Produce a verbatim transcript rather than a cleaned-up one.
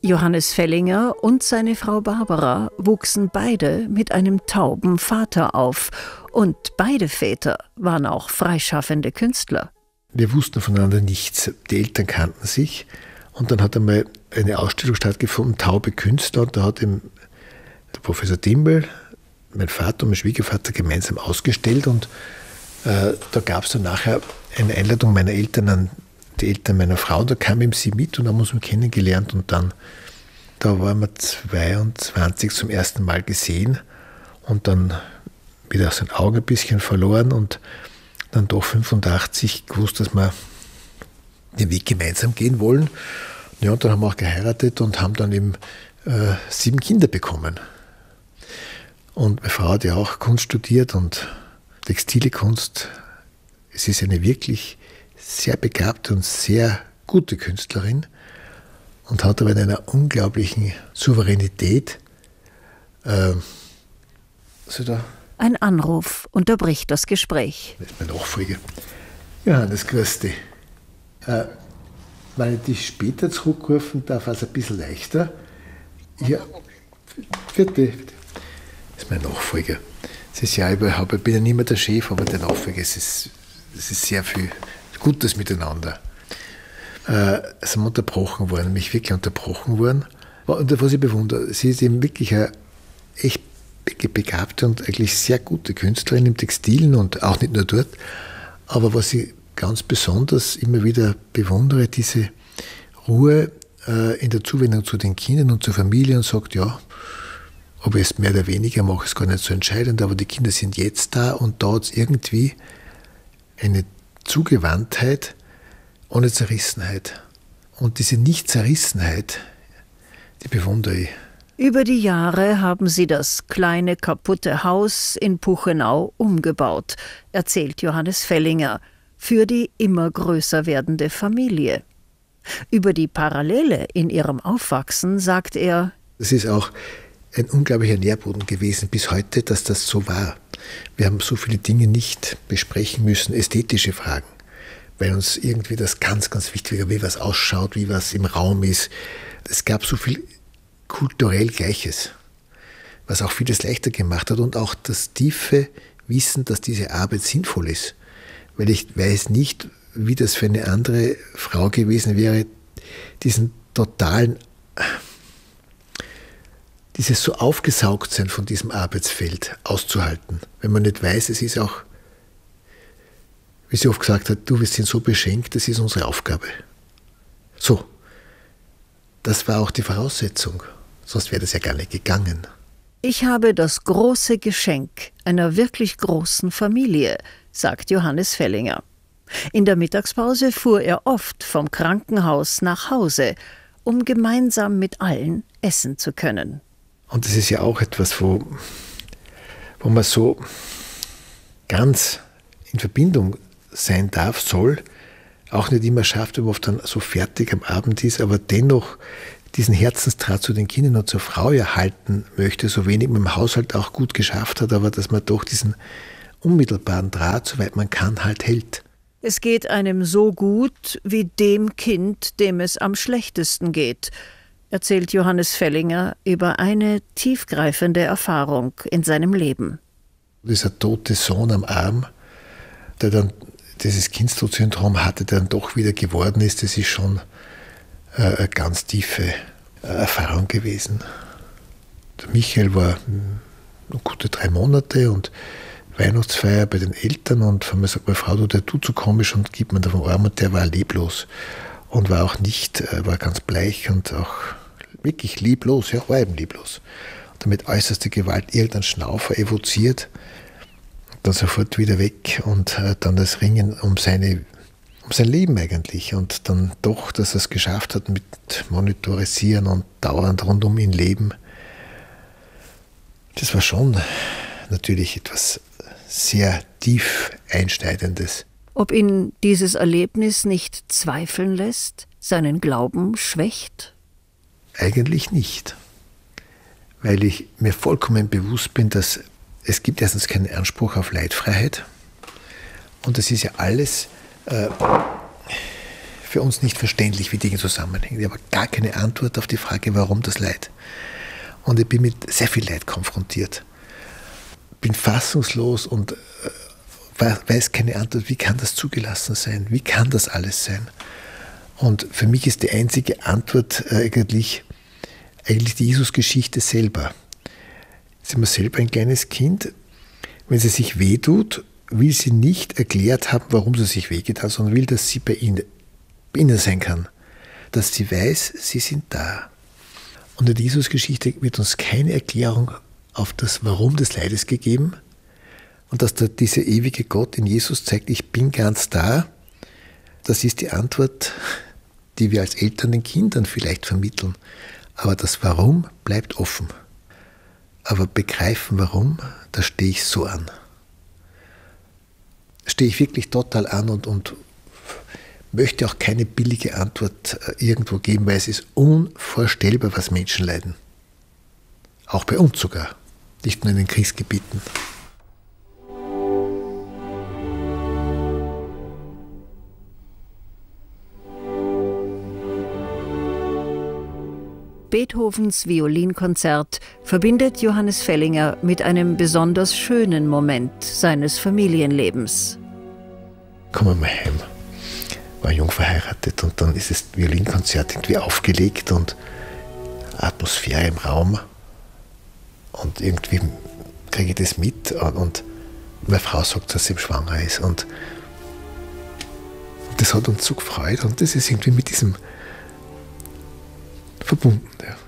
Johannes Fellinger und seine Frau Barbara wuchsen beide mit einem tauben Vater auf. Und beide Väter waren auch freischaffende Künstler. Wir wussten voneinander nichts. Die Eltern kannten sich. Und dann hat einmal eine Ausstellung stattgefunden, taube Künstler. Und da hat eben der Professor Dimbel, mein Vater und mein Schwiegervater gemeinsam ausgestellt. Und äh, da gab es dann nachher eine Einladung meiner Eltern an die Eltern meiner Frau. Da kam eben sie mit und haben uns kennengelernt. Und dann, da waren wir zweiundzwanzig zum ersten Mal gesehen. Und dann wieder aus den Augen ein bisschen verloren. Und dann doch fünfundachtzig gewusst, dass wir den Weg gemeinsam gehen wollen. Ja, und dann haben wir auch geheiratet und haben dann eben äh, sieben Kinder bekommen. Und meine Frau hat ja auch Kunst studiert und textile Kunst. Es ist eine wirklich sehr begabte und sehr gute Künstlerin und hat aber in einer unglaublichen Souveränität äh, also da Ein Anruf unterbricht das Gespräch. Das ist mein Nachfolger. Johannes, grüß dich. Äh, wenn ich dich später zurückrufen darf, war es ein bisschen leichter. Ja, bitte. Das ist mein Nachfolger. Das ist ja überhaupt, ich bin ja nicht mehr der Chef, aber der Nachfolger. Es ist, es ist sehr viel Gutes miteinander. Äh, sind wir unterbrochen worden, mich wirklich unterbrochen worden. Und was ich bewundere, sie ist eben wirklich eine echt begabte und eigentlich sehr gute Künstlerin im Textilen und auch nicht nur dort. Aber was ich ganz besonders immer wieder bewundere, diese Ruhe äh, in der Zuwendung zu den Kindern und zur Familie und sagt, ja, ob ich es mehr oder weniger mache, ist gar nicht so entscheidend, aber die Kinder sind jetzt da und da hat es irgendwie eine Zugewandtheit ohne Zerrissenheit. Und diese Nicht-Zerrissenheit, die bewundere ich. Über die Jahre haben sie das kleine, kaputte Haus in Puchenau umgebaut, erzählt Johannes Fellinger, für die immer größer werdende Familie. Über die Parallele in ihrem Aufwachsen sagt er: Es ist auch ein unglaublicher Nährboden gewesen bis heute, dass das so war. Wir haben so viele Dinge nicht besprechen müssen, ästhetische Fragen, weil uns irgendwie das ganz, ganz wichtig war, wie was ausschaut, wie was im Raum ist. Es gab so viel kulturell Gleiches, was auch vieles leichter gemacht hat und auch das tiefe Wissen, dass diese Arbeit sinnvoll ist. Weil ich weiß nicht, wie das für eine andere Frau gewesen wäre, diesen totalen, dieses so aufgesaugt sein von diesem Arbeitsfeld auszuhalten. Wenn man nicht weiß, es ist auch, wie sie oft gesagt hat, du, wir sind so beschenkt, das ist unsere Aufgabe. So, das war auch die Voraussetzung. Sonst wäre das ja gar nicht gegangen. Ich habe das große Geschenk einer wirklich großen Familie, sagt Johannes Fellinger. In der Mittagspause fuhr er oft vom Krankenhaus nach Hause, um gemeinsam mit allen essen zu können. Und das ist ja auch etwas, wo, wo man so ganz in Verbindung sein darf, soll, auch nicht immer schafft, wenn man oft dann so fertig am Abend ist, aber dennoch diesen Herzensdraht zu den Kindern und zur Frau erhalten möchte, so wenig man im Haushalt auch gut geschafft hat, aber dass man doch diesen unmittelbaren Draht, soweit man kann, halt hält. Es geht einem so gut wie dem Kind, dem es am schlechtesten geht, erzählt Johannes Fellinger über eine tiefgreifende Erfahrung in seinem Leben. Dieser tote Sohn am Arm, der dann dieses Kindstod-Syndrom hatte, der dann doch wieder geworden ist, das ist schon äh, eine ganz tiefe äh, Erfahrung gewesen. Der Michael war mh, gute drei Monate und Weihnachtsfeier bei den Eltern und von mir sagt meine Frau, du, der tut so komisch und gibt mir da vom Arm und der war leblos und war auch nicht, äh, war ganz bleich und auch wirklich leblos, ja, war eben leblos. Und damit äußerste Gewalt irgendein Schnaufer evoziert, dann sofort wieder weg und äh, dann das Ringen um seine, um sein Leben eigentlich und dann doch, dass er es geschafft hat mit Monitorisieren und dauernd rund um ihn leben. Das war schon natürlich etwas sehr tief Einschneidendes. Ob ihn dieses Erlebnis nicht zweifeln lässt, seinen Glauben schwächt? Eigentlich nicht, weil ich mir vollkommen bewusst bin, dass es gibt erstens keinen Anspruch auf Leitfreiheit und das ist ja alles äh, für uns nicht verständlich, wie Dinge zusammenhängen. Ich habe gar keine Antwort auf die Frage, warum das Leid. Und ich bin mit sehr viel Leid konfrontiert. Bin fassungslos und weiß keine Antwort, wie kann das zugelassen sein? Wie kann das alles sein? Und für mich ist die einzige Antwort eigentlich, eigentlich die Jesus-Geschichte selber. Sind wir selber ein kleines Kind? Wenn sie sich wehtut, will sie nicht erklärt haben, warum sie sich wehgetan, sondern will, dass sie bei ihnen, bei ihnen sein kann. Dass sie weiß, sie sind da. Und in der Jesus-Geschichte wird uns keine Erklärung auf das Warum des Leides gegeben. Und dass da dieser ewige Gott in Jesus zeigt, ich bin ganz da, das ist die Antwort, die wir als Eltern den Kindern vielleicht vermitteln. Aber das Warum bleibt offen. Aber begreifen, warum, da stehe ich so an. Stehe ich wirklich total an und, und möchte auch keine billige Antwort irgendwo geben, weil es ist unvorstellbar, was Menschen leiden. Auch bei uns sogar, nicht nur in den Kriegsgebieten. Beethovens Violinkonzert verbindet Johannes Fellinger mit einem besonders schönen Moment seines Familienlebens. Kommen wir mal heim. War jung verheiratet und dann ist das Violinkonzert irgendwie aufgelegt und Atmosphäre im Raum und irgendwie kriege ich das mit und meine Frau sagt, dass sie schwanger ist und das hat uns so gefreut und das ist irgendwie mit diesem verbunden. Ja.